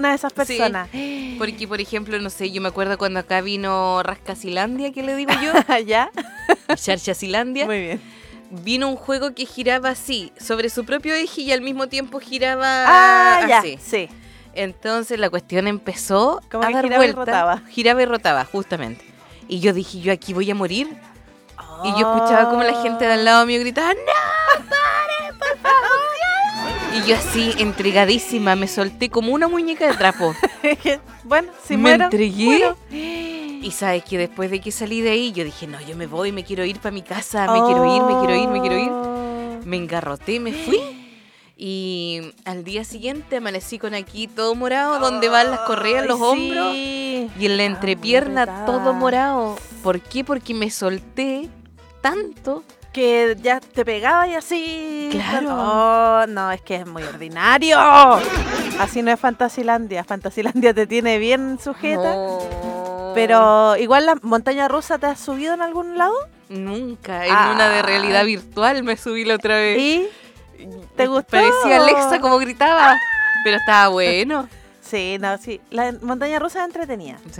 una de esas personas. Sí, porque, por ejemplo, no sé, yo me acuerdo cuando acá vino Rascasilandia, que le digo yo, ¿Ya? Charchasilandia, Muy bien. vino un juego que giraba así, sobre su propio eje y al mismo tiempo giraba Ya, así. sí. Entonces la cuestión empezó Como a que dar giraba y vueltas. rotaba. Giraba y rotaba, justamente. Y yo dije, yo aquí voy a morir. Y yo escuchaba como la gente de al lado mío gritaba, ¡no, paren, por favor! Y yo así, entregadísima, me solté como una muñeca de trapo. Bueno, si me muero, entregué. muero. Y sabes que después de que salí de ahí, yo dije, no, yo me voy, me quiero ir para mi casa, me quiero ir, me quiero ir, me quiero ir. Me engarroté, me fui. Y al día siguiente amanecí con aquí todo morado, donde van las correas, los hombros. Y en la entrepierna todo morado. ¿Por qué? Porque me solté tanto. Que ya te pegaba y así. Claro. Oh, no, es que es muy ordinario. Así no es Fantasilandia. Fantasilandia te tiene bien sujeta. No. Pero igual la montaña rusa, ¿te has subido en algún lado? Nunca. En una de realidad virtual me subí la otra vez. ¿Y te gustó? Parecía Alexa como gritaba. Pero estaba bueno. Sí, no, sí. La montaña rusa es entretenida. Sí.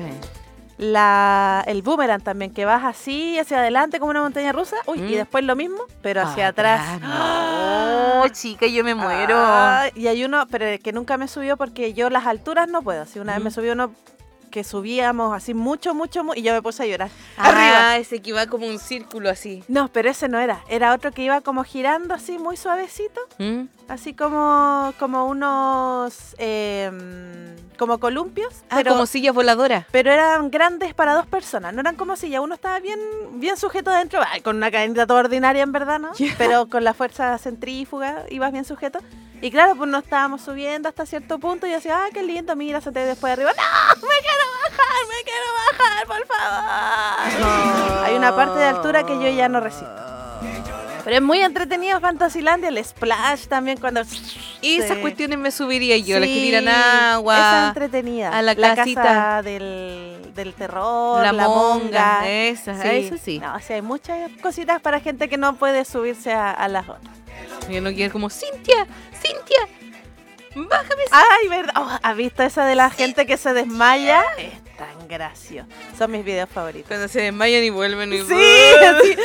El boomerang también, que vas así hacia adelante como una montaña rusa. Uy, y después lo mismo, pero hacia atrás. No, chica, yo me muero. Y hay uno, pero que nunca me subió porque yo las alturas no puedo. Si una vez me subió uno que subíamos así mucho, y yo me puse a llorar. Arriba. Ese que iba como un círculo así. No, pero ese no era. Era otro que iba como girando así muy suavecito. Así como unos como columpios. Pero, como sillas voladoras. pero eran grandes para dos personas. No eran como sillas. Uno estaba bien sujeto adentro. Ay, con una cadenita toda ordinaria, en verdad, ¿no? Yeah. Pero con la fuerza centrífuga ibas bien sujeto. Y claro, pues nos estábamos subiendo hasta cierto punto. Y yo decía, qué lindo, mira, senté después de arriba. ¡No! ¡Me quiero bajar, por favor! No. Hay una parte de altura que yo ya no resisto. Pero es muy entretenido Fantasilandia, el splash también cuando... Y esas cuestiones me subiría yo, Sí, las que tiran agua. Esa es entretenida. A la casita casita del terror, la la monga. Esa, eso sí. No, o sea, hay muchas cositas para gente que no puede subirse a las otras. Yo no quiero como, Cintia, bájame. Ay, verdad. Oh, ¿has visto esa de la gente que se desmaya? Es tan gracioso. Son mis videos favoritos. Cuando se desmayan y vuelven y... Sí, sí.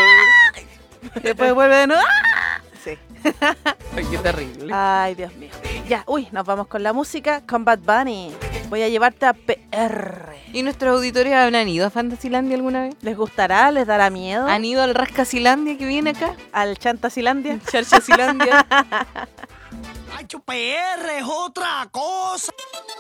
Después vuelve de nuevo. Sí. Ay, qué terrible. Ay, Dios mío. Ya, nos vamos con la música con Bad Bunny. Voy a llevarte a PR. ¿Y nuestros auditores han ido a Fantasilandia alguna vez? ¿Les gustará? ¿Les dará miedo? ¿Han ido al Rascasilandia que viene acá? ¿Al Chantasilandia? Charchasilandia. Ay, PR es otra cosa.